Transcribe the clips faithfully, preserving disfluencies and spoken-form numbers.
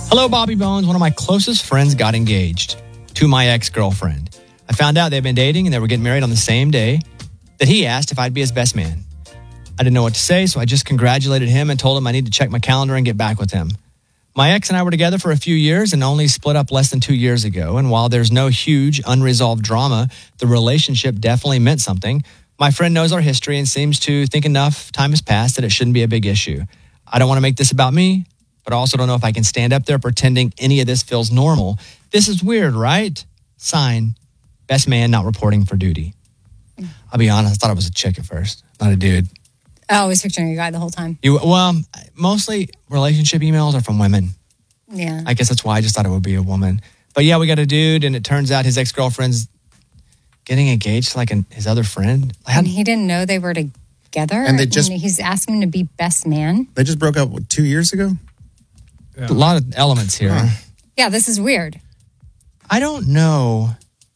Hello, Bobby Bones. One of my closest friends got engaged to my ex-girlfriend. I found out they'd been dating and they were getting married on the same day that he asked if I'd be his best man. I didn't know what to say, so I just congratulated him and told him I need to check my calendar and get back with him. My ex and I were together for a few years and only split up less than two years ago. And while there's no huge unresolved drama, the relationship definitely meant something. My friend knows our history and seems to think enough time has passed that it shouldn't be a big issue. I don't want to make this about me, but I also don't know if I can stand up there pretending any of this feels normal. This is weird, right? Sign, best man not reporting for duty. I'll be honest, I thought it was a chick at first, not a dude. Oh, I was picturing a guy the whole time. You Well, mostly relationship emails are from women. Yeah. I guess that's why I just thought it would be a woman. But yeah, we got a dude, and it turns out his ex-girlfriend's getting engaged to like an, his other friend. And he didn't know they were together? And they just- and he's asking him to be best man? They just broke up, what, two years ago? A lot of elements here. Huh. Yeah, this is weird. I don't know.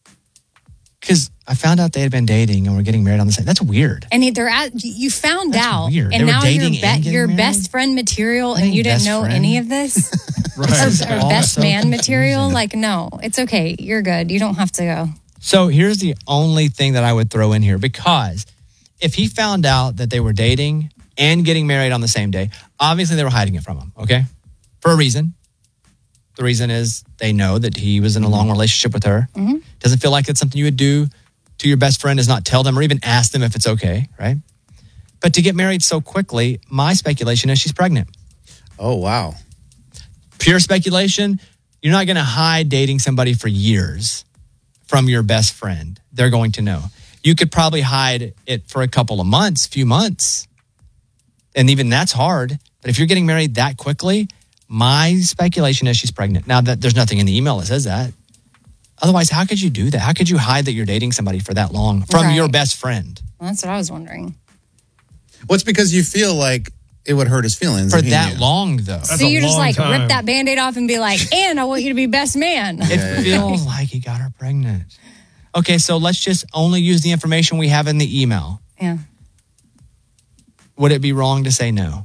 Because I found out they had been dating and were getting married on the same. That's weird. And he- they're at, you found That's out, weird. and They were now dating you're, and be, getting you're married? best friend material, I and ain't you didn't best know friend. any of this? Right. Or, or All best so man material? confusing. Like, no, it's okay. You're good. You don't have to go. So here's the only thing that I would throw in here, because if he found out that they were dating and getting married on the same day, obviously they were hiding it from him, okay? For a reason. The reason is they know that he was in a long relationship with her. Mm-hmm. Doesn't feel like it's something you would do to your best friend, is not tell them or even ask them if it's okay, right? But to get married so quickly, my speculation is she's pregnant. Oh, wow. Pure speculation. You're not going to hide dating somebody for years from your best friend. They're going to know. You could probably hide it for a couple of months, few months. And even that's hard. But if you're getting married that quickly, my speculation is she's pregnant. Now, that there's nothing in the email that says that. Otherwise, how could you do that? How could you hide that you're dating somebody for that long from Right. your best friend? Well, that's what I was wondering. Well, it's because you feel like it would hurt his feelings. For if he that knew. long, though. so you just like rip that Band-Aid off and be like, and I want you to be best man. It feels like he got her pregnant. Okay, so let's just only use the information we have in the email. Yeah. Would it be wrong to say no?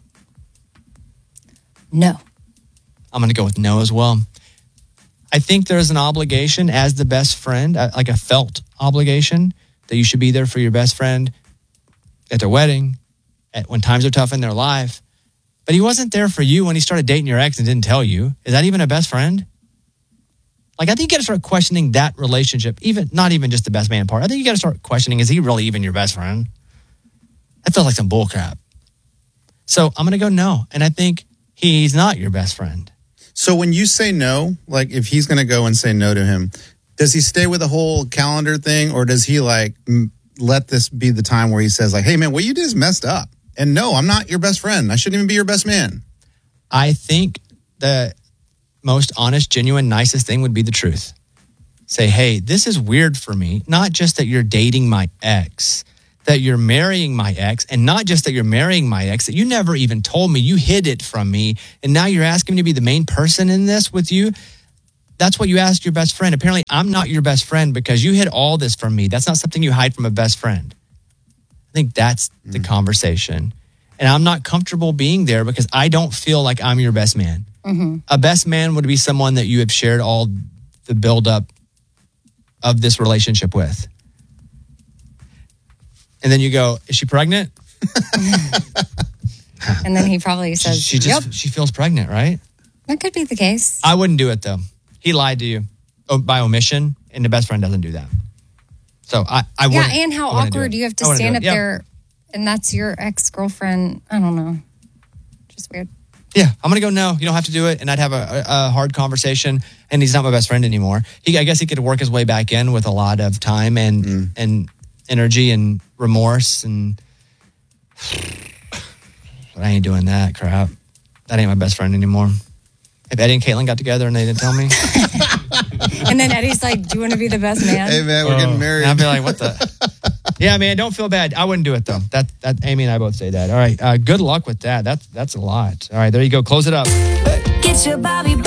No. I'm going to go with no as well. I think there's an obligation as the best friend, uh, like a felt obligation, that you should be there for your best friend at their wedding, at when times are tough in their life. But he wasn't there for you when he started dating your ex and didn't tell you. Is that even a best friend? Like, I think you got to start questioning that relationship, even not even just the best man part. I think you got to start questioning, is he really even your best friend? That feels like some bullcrap. So I'm going to go no. And I think he's not your best friend. So when you say no, like if he's going to go and say no to him, does he stay with the whole calendar thing, or does he like m- let this be the time where he says like, hey man, what you did is messed up. And no, I'm not your best friend. I shouldn't even be your best man. I think the most honest, genuine, nicest thing would be the truth. Say, hey, this is weird for me. Not just that you're dating my ex, that you're marrying my ex, and not just that you're marrying my ex, that you never even told me, you hid it from me, and now you're asking me to be the main person in this with you. That's what you asked your best friend. Apparently, I'm not your best friend because you hid all this from me. That's not something you hide from a best friend. I think that's the Mm. conversation. And I'm not comfortable being there because I don't feel like I'm your best man. Mm-hmm. A best man would be someone that you have shared all the buildup of this relationship with. And then you go, is she pregnant? And then he probably says, she just yep, she feels pregnant, right? that could be the case. I wouldn't do it though. He lied to you oh, by omission, and the best friend doesn't do that. So I, I Yeah, wouldn't- and how I wouldn't do awkward it. do you have to I wouldn't do stand it. up Yeah. there and that's your ex-girlfriend? I don't know. Just weird. Yeah, I'm gonna go no. You don't have to do it, and I'd have a, a, a hard conversation. And he's not my best friend anymore. He, I guess, he could work his way back in with a lot of time and Mm. and energy and remorse. And but I ain't doing that crap. That ain't my best friend anymore. If Eddie and Caitlin got together and they didn't tell me, And then Eddie's like, do you want to be the best man? Hey man, we're getting married. I'd be like, what the? Yeah, man, don't feel bad. I wouldn't do it though. That that Amy and I both say that. All right, uh, good luck with that. That's that's a lot. All right, there you go. Close it up. Get your Bobby